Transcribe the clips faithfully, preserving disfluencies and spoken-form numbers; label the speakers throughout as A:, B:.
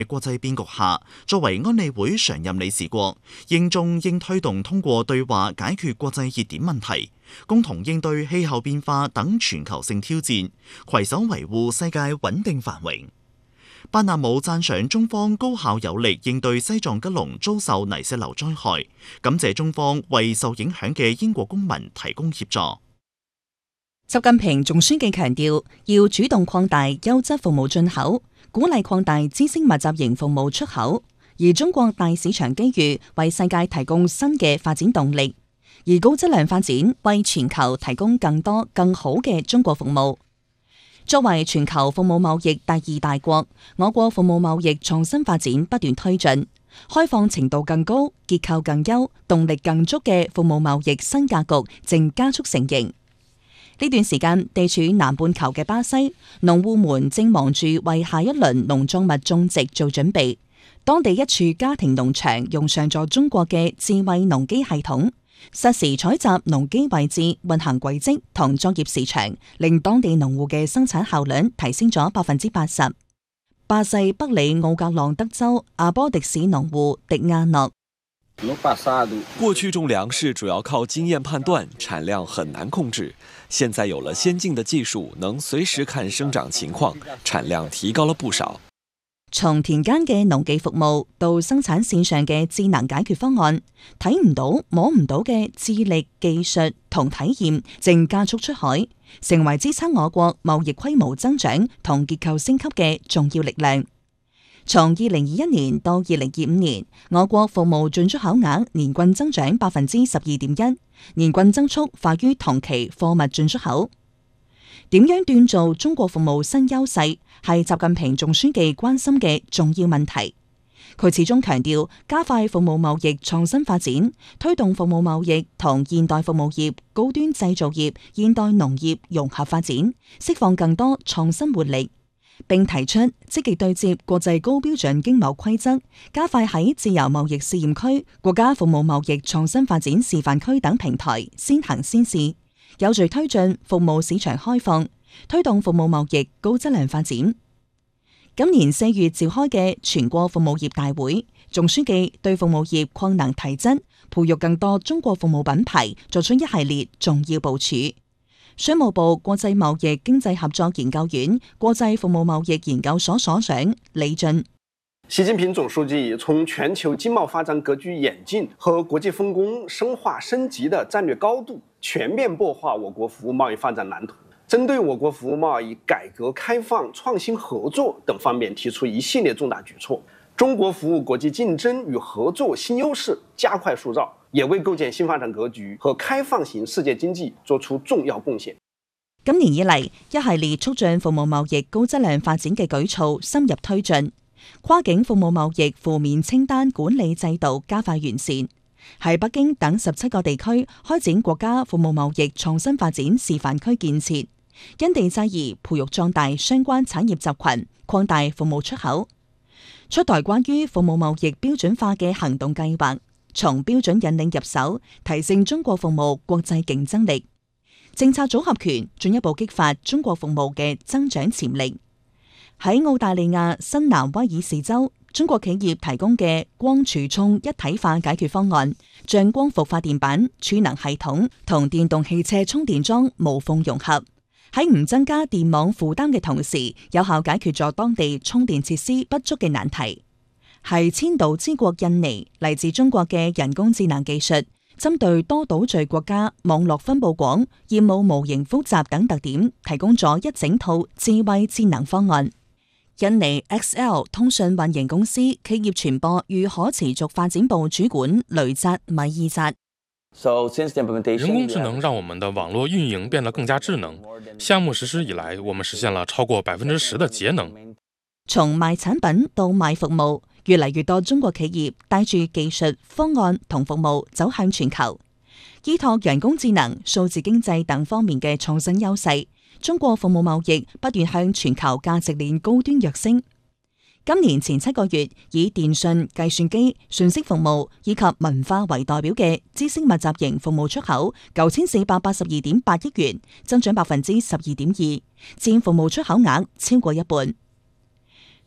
A: 國際變局下，作為安理會常任理事國，英中應推動通過對話解決國際熱點問題，共同應對氣候變化等全球性挑戰，攜手維護世界穩定繁榮。巴納姆讚賞中方高效有力應對西藏吉隆遭受泥石流災害，感謝中方為受影響嘅英國公民提供協助。
B: 習近平總書記強調，要主動擴大優質服務進口，鼓勵擴大知識密集型服務出口，而中國大市場機遇為世界提供新嘅發展動力，而高質量發展為全球提供更多更好嘅中國服務。作為全球服務貿易第二大國，我國服務貿易創新發展不斷推進，開放程度更高、結構更優、動力更足嘅服務貿易新格局正加速成形。呢段時間，地處南半球嘅巴西農戶們正忙住為下一輪農作物種植做準備。當地一處家庭農場用上咗中國嘅智慧農機系統，實時採集農機位置、運行軌跡同作業時長，令當地農戶嘅生產效率提升咗百分之八十。巴西北里奧格朗德州阿波迪市農戶迪亞諾：
C: 過去種糧食主要靠經驗判斷，產量很難控制。現在有了先進的技術，能隨時看生長情況，產量提高了不少。
B: 從田間嘅農技服務到生產線上嘅智能解決方案，睇唔到摸唔到嘅智力、技術同體驗正加速出海，成為支撐我國貿易規模增長同結構升級嘅重要力量。從二零二一年到二零二五年，我國服務進出口額年均增長百分之十二點一，年均增速快於同期貨物進出口。點樣鍛造中國服務新優勢，係習近平總書記關心嘅重要問題。佢始終強調，加快服務貿易創新發展，推動服務貿易同現代服務業、高端製造業、現代農業融合發展，釋放更多創新活力。並提出積極對接國際高標準經貿規則，加快喺自由貿易試驗區、國家服務貿易創新發展示範區等平台先行先試，有序推進服務市場開放，推動服務貿易高質量發展。今年四月召開嘅全國服務業大會，總書記對服務業擴能提質、培育更多中國服務品牌作出一系列重要部署。商務部國際貿易經濟合作研究院國際服務貿易研究所所長李俊：
D: 習近平總書記從全球經貿發展格局演進和國際分工深化升級的戰略高度，全面擘畫我國服務貿易發展藍圖，針對我國服務貿易改革開放、創新合作等方面提出一系列重大舉措，中國服務國際競爭與合作新優勢加快塑造，也為構建新發展格局和開放型世界經濟作出重要貢獻。
B: 今年以嚟，一系列促進服務貿易高質量發展嘅舉措深入推進，跨境服務貿易負面清單管理制度加快完善，喺北京等十七個地區開展國家服務貿易創新發展示範區建設，因地制宜培育壯大相關產業集群，擴大服務出口。出台關於服務貿易標準化嘅行動計劃，從標準引領入手，提升中國服務國際競爭力。政策組合拳進一步激發中國服務嘅增長潛力。喺澳大利亞新南威爾士州，中國企業提供嘅光儲充一體化解決方案，將光伏發電板、儲能系統同電動汽車充電樁無縫融合，喺唔增加電網負擔嘅同時，有效解決咗當地充電設施不足嘅難題。係千島之國印尼嚟自中國嘅人工智能技術，針對多島嶼國家網絡分佈廣、業務模型複雜等特點，提供咗一整套智慧智能方案。印尼 X L 通訊運營公司企業傳播與可持續發展部主管雷扎米爾扎：
E: 人工智能讓我們的網絡運營變得更加智能。項目實施以來，我們實現了超過百分之十的節能。
B: 從賣產品到賣服務，越嚟越多中國企業帶住技術、方案同服務走向全球，依託人工智能、數字經濟等方面嘅創新優勢，中國服務貿易不斷向全球價值鏈高端躍升。今年前七個月，以電信、計算機、信息服務以及文化為代表嘅知識密集型服務出口九千四百八十二點八億元，增長百分之十二點二，佔服務出口額超過一半。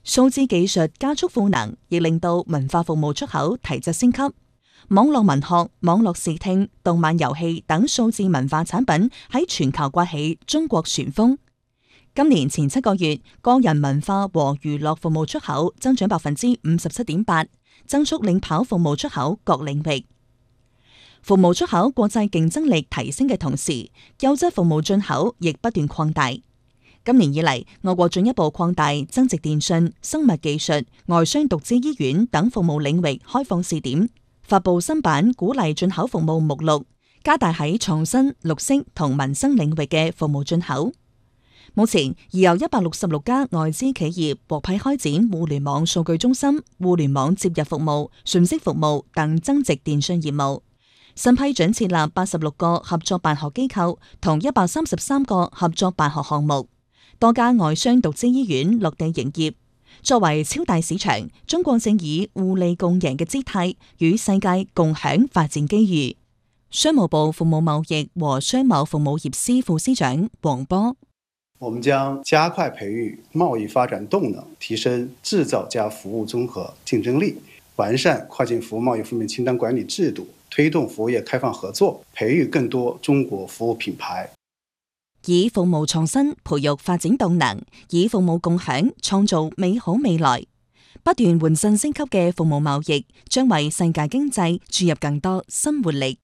B: 數字技術加速賦能，亦令到文化服務出口提質升級。網絡文學、網絡視聽、動漫遊戲等數字文化產品喺全球颳起中國旋風。今年前七個月，個人文化和娛樂服務出口增長百分之五十七點八，增速領跑服務出口各領域。服務出口國際競爭力提升嘅同時，優質服務進口亦不斷擴大。今年以嚟，我國進一步擴大增值電訊、生物技術、外商獨資醫院等服務領域開放試點，發布新版鼓勵進口服務目錄，加大喺創新、綠色同民生領域嘅服務進口。目前已有一百六十六家外資企業獲批開展互聯網數據中心、互聯網接入服務、信息服務等增值電訊業務。新批准設立八十六個合作辦學機構同一百三十三個合作辦學項目，多家外商獨資醫院落地營業。作為超大市場，中國正以互利共贏嘅姿態與世界共享發展機遇。商務部服務貿易和商貿服務業司副司長黃波。
F: 我們將加快培育貿易發展動能，提升製造加服務綜合競爭力，完善跨境服務貿易負面清單管理制度，推動服務業開放合作，培育更多中國服務品牌。
B: 以服務創新培育發展動能，以服務共享創造美好未來。不斷換新升級嘅服務貿易，將為世界經濟注入更多新活力。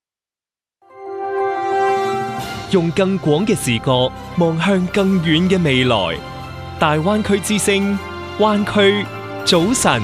G: 用更廣嘅視角望向更遠嘅未來。大灣區之聲，灣區早晨。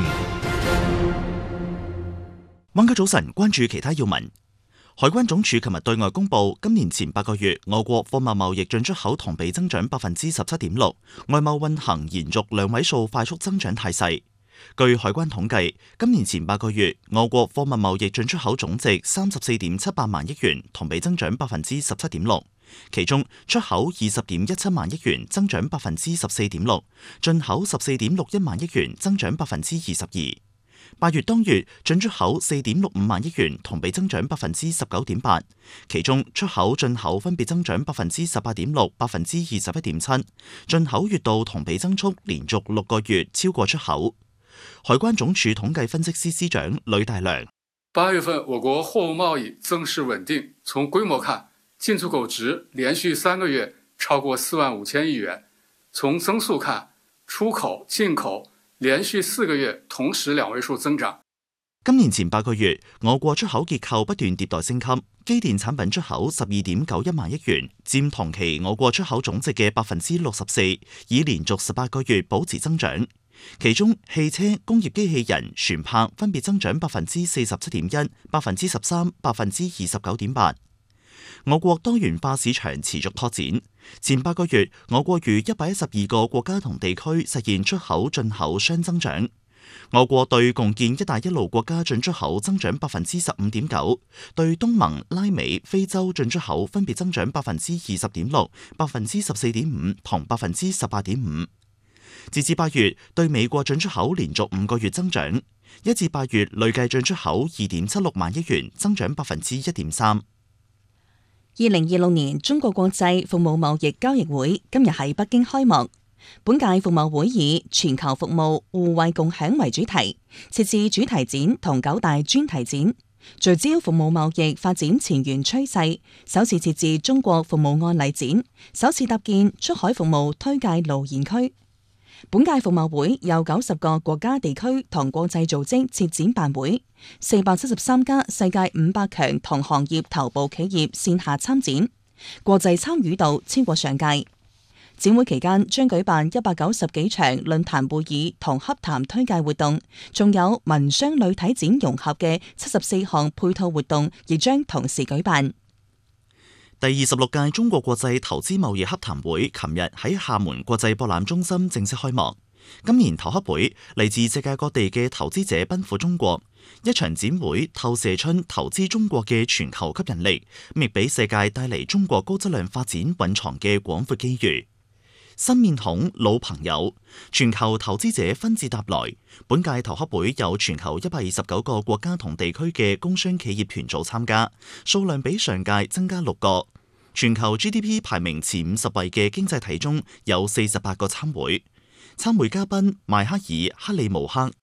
A: 灣區早晨，關注其他要聞。海關總署琴日對外公布，今年前八個月我國貨物貿易進出口同比增長百分之十七點六，外貿運行延續兩位數快速增長態勢。據海關統計，今年前八個月我國貨物貿易進出口總值三十四點七八萬億元，同比增長百分之十七點六。其中出口二十點一七萬億元，增長百分之十四點六；進口十四點六一萬億元，增長百分之二十二。八月當月進出口四點六五萬億元，同比增長百分之十九點八。其中出口進口分別增長百分之十八點六、百分之二十一點七。進口月度同比增速連續六個月超過出口。海關總署統計分析司司長呂大良：
H: 八月份我國貨物貿易增勢穩定，從規模看，進出口值連續三個月超過四萬五千億元；從增速看，出口、進口連續四個月同時兩位數增長。
A: 今年前八個月，我國出口結構不斷迭代升級，機電產品出口十二點九一萬億元，佔同期我國出口總值嘅百分之六十四，已連續十八個月保持增長。其中汽車、工業機器人、船舶分別增長百分之四十七點一、百分之十三、百分之二十九點八。我國多元化市場持續拓展，前八個月我國逾一百一十二個國家同地區實現出口進口雙增長。我國對共建「一帶一路」國家進出口增長百分之十五點九，對東盟、拉美、非洲進出口分別增長百分之二十點六、百分之十四點五同百分之十八點五。截至八月，對美國進出口連續五個月增長，一至八月累計進出口二點七六萬億元，增長百分之一點三。
B: 二零二六年中國國際服務貿易交易會今日喺北京開幕。本屆服貿會以全球服務互惠共享為主題，設置主題展同九大專題展，聚焦服務貿易發展前沿趨勢，首次設置中國服務案例展，首次搭建出海服務推介路演區。本屆服貿會有九十個國家地區同國際組織設展辦會，四百七十三家世界五百強同行業頭部企業線下參展，國際參與度超過上屆。展會期間將舉辦一百九十幾場論壇會議同洽談推介活動，仲有民商旅體展融合嘅七十四項配套活動，亦將同時舉辦。
A: 第二十六屆中國國際投資貿易洽談會琴日喺廈門國際博覽中心正式開幕。今年投洽會嚟自世界各地嘅投資者奔赴中國，一場展會透射出投資中國嘅全球吸引力，亦俾世界帶嚟中國高質量發展蘊藏嘅廣闊機遇。新面孔、老朋友，全球投資者紛至沓來。本屆投洽會有全球一百二十九個國家同地區嘅工商企業團組參加，數量比上屆增加六個。全球 G D P 排名前五十位嘅經濟體中有四十八個參會。 參會嘉賓邁克爾·克里姆克